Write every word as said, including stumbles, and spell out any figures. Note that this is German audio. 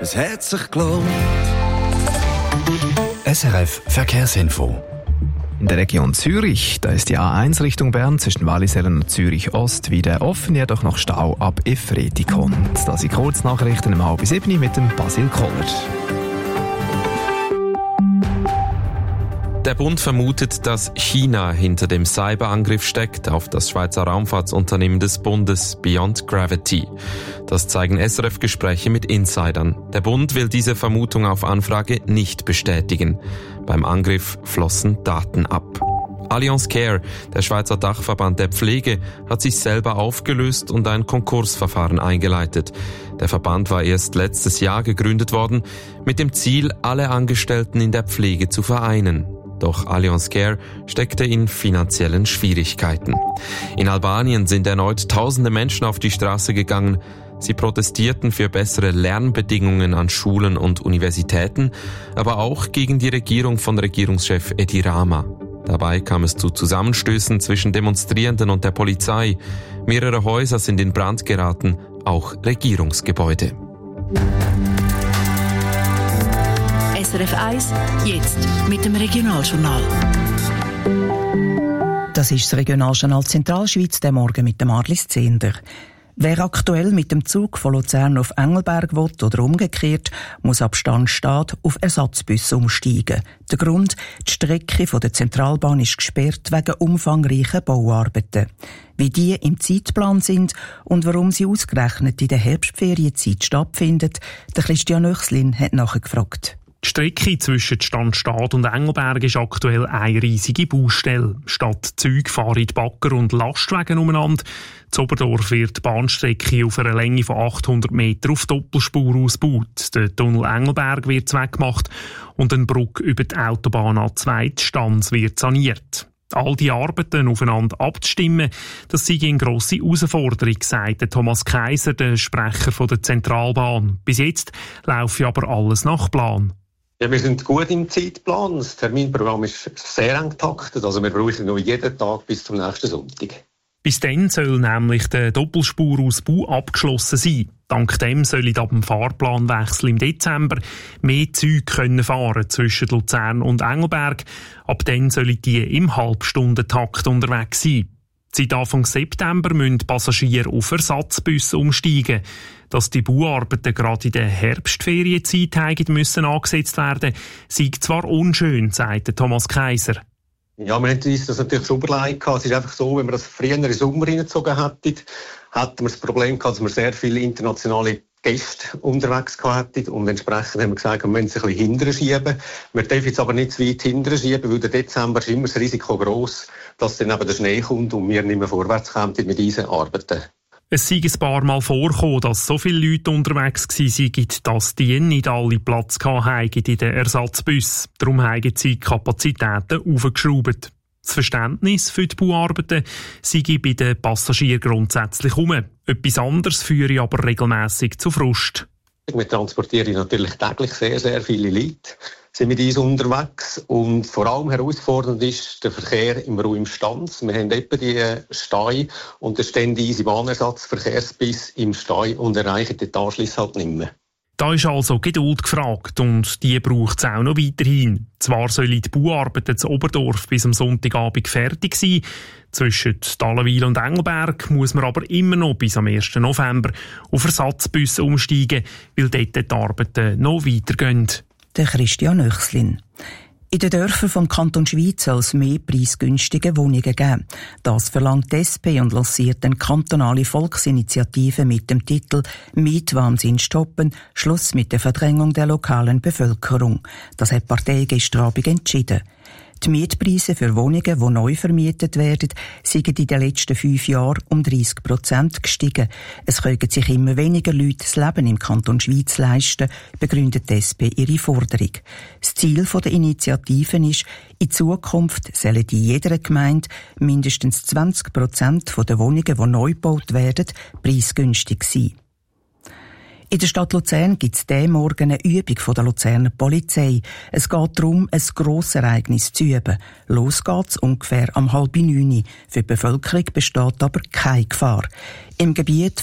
es hat sich gelohnt. S R F Verkehrsinfo. In der Region Zürich, da ist die A eins Richtung Bern zwischen Wallisellen und Zürich Ost wieder offen, jedoch noch Stau ab Efretikon. Das sind Kurznachrichten um halb sieben mit dem Basil Koller. Der Bund vermutet, dass China hinter dem Cyberangriff steckt auf das Schweizer Raumfahrtsunternehmen des Bundes Beyond Gravity. Das zeigen S R F-Gespräche mit Insidern. Der Bund will diese Vermutung auf Anfrage nicht bestätigen. Beim Angriff flossen Daten ab. Allianz Care, der Schweizer Dachverband der Pflege, hat sich selber aufgelöst und ein Konkursverfahren eingeleitet. Der Verband war erst letztes Jahr gegründet worden, mit dem Ziel, alle Angestellten in der Pflege zu vereinen. Doch Allianz Care steckte in finanziellen Schwierigkeiten. In Albanien sind erneut tausende Menschen auf die Straße gegangen. Sie protestierten für bessere Lernbedingungen an Schulen und Universitäten, aber auch gegen die Regierung von Regierungschef Edi Rama. Dabei kam es zu Zusammenstößen zwischen Demonstrierenden und der Polizei. Mehrere Häuser sind in Brand geraten, auch Regierungsgebäude. S R F eins, jetzt mit dem Regionaljournal. Das ist das Regionaljournal Zentralschweiz, der Morgen mit dem Marlis Zehnder. Wer aktuell mit dem Zug von Luzern auf Engelberg will oder umgekehrt, muss ab Standstadt auf Ersatzbusse umsteigen. Der Grund: die Strecke von der Zentralbahn ist gesperrt wegen umfangreicher Bauarbeiten. Wie die im Zeitplan sind und warum sie ausgerechnet in der Herbstferienzeit stattfinden, der Christian Nöchslin hat nachgefragt. Die Strecke zwischen Standstadt und Engelberg ist aktuell eine riesige Baustelle. Statt Züge fahren die Bagger und Lastwagen umeinander. In Oberdorf wird die Bahnstrecke auf einer Länge von achthundert Meter auf Doppelspur ausgebaut. Der Tunnel Engelberg wird weggemacht und eine Brücke über die Autobahn A zwei Stanz wird saniert. All die Arbeiten aufeinander abzustimmen, das sei eine grosse Herausforderung, sagte Thomas Kaiser, der Sprecher von der Zentralbahn. Bis jetzt laufe aber alles nach Plan. Ja, wir sind gut im Zeitplan. Das Terminprogramm ist sehr eng getaktet. Also wir brauchen noch jeden Tag bis zum nächsten Sonntag. Bis dann soll nämlich der Doppelspurausbau abgeschlossen sein. Dank dem sollen ab dem Fahrplanwechsel im Dezember mehr Züge können fahren zwischen Luzern und Engelberg. Ab dann sollen die im Halbstundentakt unterwegs sein. Seit Anfang September müssen Passagiere auf Ersatzbusse umsteigen. Dass die Bauarbeiten gerade in der Herbstferienzeit hätten müssen angesetzt werden, sei zwar unschön, sagte Thomas Kaiser. Ja, wir haben uns das natürlich so überlegt. Es ist einfach so, wenn wir das früher in den Sommer hineingezogen hätten, hätten wir das Problem gehabt, dass wir sehr viele internationale Gäste unterwegs hatten. Und entsprechend haben wir gesagt, wir müssen es ein bisschen hinterher schieben. Wir dürfen jetzt aber nicht zu weit hinterher schieben, weil der Dezember ist immer das Risiko gross, dass dann eben der Schnee kommt und wir nicht mehr vorwärts kommen mit diesen Arbeiten. Es sei ein paar Mal vorgekommen, dass so viele Leute unterwegs waren, dass die nicht alle Platz hatten in den Ersatzbussen. Darum haben sie die Kapazitäten aufgeschraubt. Das Verständnis für die Bauarbeiten sei bei den Passagieren grundsätzlich herum. Etwas anderes führe aber regelmässig zu Frust. Wir transportieren natürlich täglich sehr, sehr viele Leute, sind mit uns unterwegs und vor allem herausfordernd ist der Verkehr im Raum Stanz. Wir haben etwa die Stei und den ständigen Bahnersatzverkehrsbiss im Stei und erreichen den Anschluss halt nicht mehr. Da ist also Geduld gefragt und die braucht es auch noch weiterhin. Zwar sollen die Bauarbeiten zu Oberdorf bis am Sonntagabend fertig sein. Zwischen Dallenwil und Engelberg muss man aber immer noch bis am ersten November auf Ersatzbusse umsteigen, weil dort die Arbeiten noch weitergehen. Der Christian Nöchslin. In den Dörfern vom Kanton Schweiz soll es mehr preisgünstige Wohnungen geben. Das verlangt die S P und lanciert eine kantonale Volksinitiative mit dem Titel «Mietwahnsinn stoppen, Schluss mit der Verdrängung der lokalen Bevölkerung». Das hat die Partei gestern Abend entschieden. Die Mietpreise für Wohnungen, die neu vermietet werden, sind in den letzten fünf Jahren um dreißig Prozent gestiegen. Es können sich immer weniger Leute das Leben im Kanton Schweiz leisten, begründet die S P ihre Forderung. Das Ziel der Initiative ist, in Zukunft sollen in jeder Gemeinde mindestens zwanzig Prozent der Wohnungen, die neu gebaut werden, preisgünstig sein. In der Stadt Luzern gibt es diesen Morgen eine Übung von der Luzerner Polizei. Es geht darum, ein Grossereignis zu üben. Los geht's ungefähr am halb neun. Für die Bevölkerung besteht aber keine Gefahr. Im Gebiet